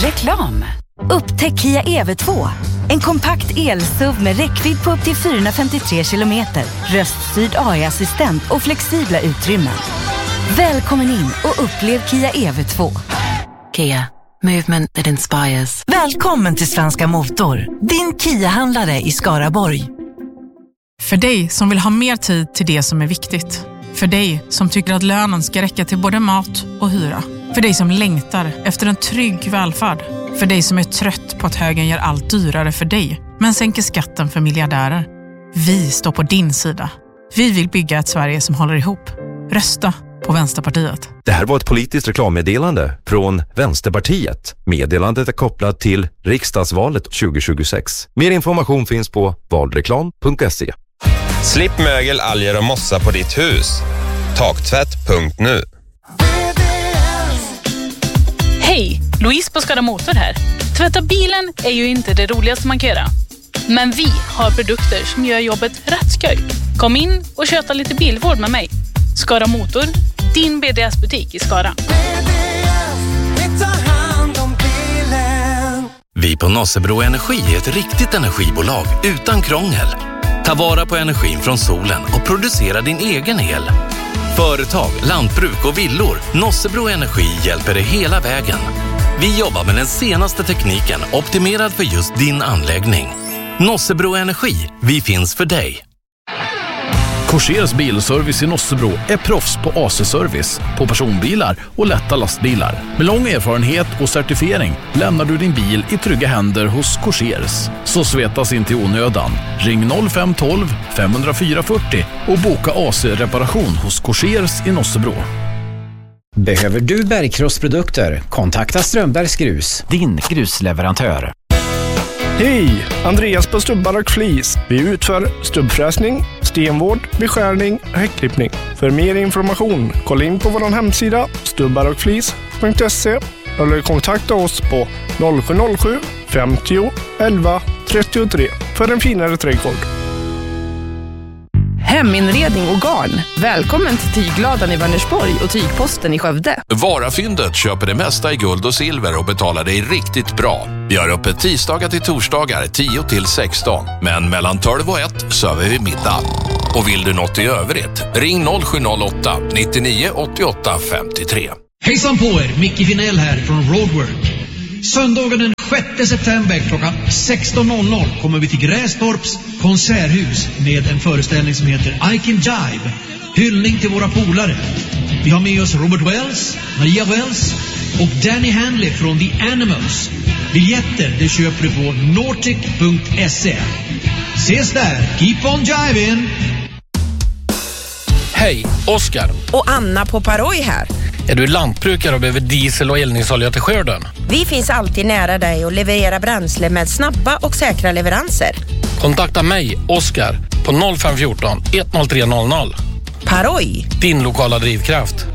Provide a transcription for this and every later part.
Reklam. Upptäck Kia EV2. En kompakt el-SUV med räckvidd på upp till 453 kilometer. Röststyrd AI-assistent och flexibla utrymmen. Välkommen in och upplev Kia EV2. Kia. Movement that inspires. Välkommen till Svenska Motor. Din Kia-handlare i Skaraborg. För dig som vill ha mer tid till det som är viktigt. För dig som tycker att lönen ska räcka till både mat och hyra. För dig som längtar efter en trygg välfärd. För dig som är trött på att högern gör allt dyrare för dig, men sänker skatten för miljardärer. Vi står på din sida. Vi vill bygga ett Sverige som håller ihop. Rösta på Vänsterpartiet. Det här var ett politiskt reklammeddelande från Vänsterpartiet. Meddelandet är kopplat till riksdagsvalet 2026. Mer information finns på valreklam.se. Slipp mögel, alger och mossa på ditt hus. Taktvätt.nu. Hej, Louise på Skara Motor här. Tvätta bilen är ju inte det roligaste man kan göra. Men vi har produkter som gör jobbet rätt skoj. Kom in och köta lite bilvård med mig. Skara Motor, din BDS-butik i Skara. Vi på Nossebro Energi är ett riktigt energibolag utan krångel. Ta vara på energin från solen och producera din egen el. Företag, lantbruk och villor. Nossebro Energi hjälper dig hela vägen. Vi jobbar med den senaste tekniken optimerad för just din anläggning. Nossebro Energi, vi finns för dig. Korsers bilservice i Nossebro är proffs på AC-service på personbilar och lätta lastbilar. Med lång erfarenhet och certifiering lämnar du din bil i trygga händer hos Korsers. Så svetas inte i onödan. Ring 0512 504 40 och boka AC-reparation hos Korsers i Nossebro. Behöver du bergkrossprodukter? Kontakta Strömbergs Grus, din grusleverantör. Hej! Andreas på Stubbar och Flis. Vi utför stubbfräsning, stenvård, beskärning och häckklippning. För mer information, kolla in på vår hemsida stubbarochflis.se eller kontakta oss på 0707 50 11 33 för en finare trädgård. Heminredning och garn. Välkommen till Tygladan i Vänersborg och Tygposten i Skövde. Varafyndet köper det mesta i guld och silver och betalar dig riktigt bra. Vi har öppet tisdagar till torsdagar 10 till 16. Men mellan 12 och 1 söver vi middag. Och vill du något i övrigt, ring 0708 99 88 53. Hejsan på er, Micke Finell här från Roadwork. Söndagen den 6 september klockan 16.00 kommer vi till Grästorps konserthus med en föreställning som heter I Can Jive. Hyllning till våra polare. Vi har med oss Robert Wells, Maria Wells och Danny Hanley från The Animals. Biljetter det köper du på nortic.se. Ses där, keep on jiving! Hej, Oskar. Och Anna på Paroj här. Är du lantbrukare och behöver diesel och eldningsolja till skörden? Vi finns alltid nära dig och levererar bränsle med snabba och säkra leveranser. Kontakta mig, Oskar, på 0514 10300. Paroj! Din lokala drivkraft.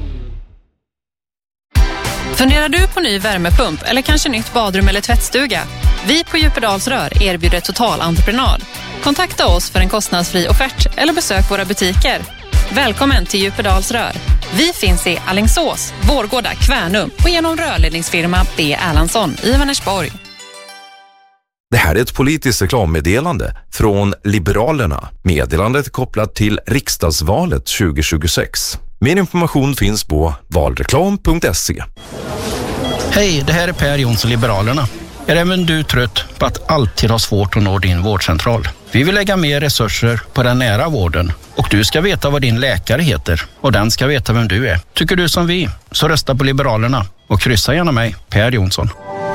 Funderar du på ny värmepump eller kanske nytt badrum eller tvättstuga? Vi på Djupedalsrör erbjuder totalentreprenad. Kontakta oss för en kostnadsfri offert eller besök våra butiker. Välkommen till Djupedalsrör. Vi finns i Alingsås, Vårgårda, Kvärnum och genom rörledningsfirma B. Erlandsson i Vänersborg. Det här är ett politiskt reklammeddelande från Liberalerna. Meddelandet är kopplat till riksdagsvalet 2026. Mer information finns på valreklam.se. Hej, det här är Per Jonsson, Liberalerna. Är även du trött på att alltid ha svårt att nå din vårdcentral? Vi vill lägga mer resurser på den nära vården och du ska veta vad din läkare heter och den ska veta vem du är. Tycker du som vi, så rösta på Liberalerna och kryssa gärna mig, Per Jonsson.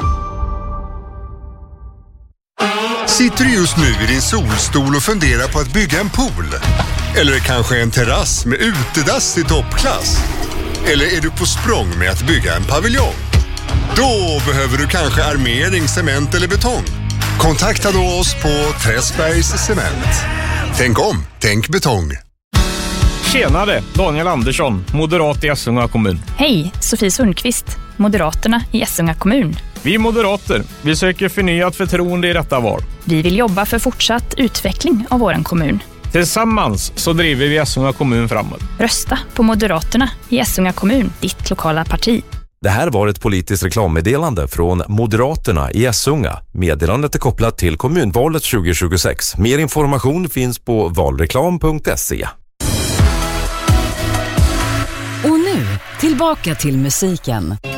Sitter du just nu i din solstol och funderar på att bygga en pool? Eller kanske en terrass med utedass i toppklass? Eller är du på språng med att bygga en paviljong? Då behöver du kanske armering, cement eller betong. Kontakta då oss på Träsbergs Cement. Tänk om, tänk betong. Tjenare, Daniel Andersson, moderat i Essunga kommun. Hej, Sofie Sundqvist, Moderaterna i Essunga kommun. Vi moderater, vi söker förnyat förtroende i detta val. Vi vill jobba för fortsatt utveckling av våran kommun. Tillsammans så driver vi Essunga kommun framåt. Rösta på Moderaterna i Essunga kommun, ditt lokala parti. Det här var ett politiskt reklammeddelande från Moderaterna i Essunga. Meddelandet är kopplat till kommunvalet 2026. Mer information finns på valreklam.se. Och nu, tillbaka till musiken.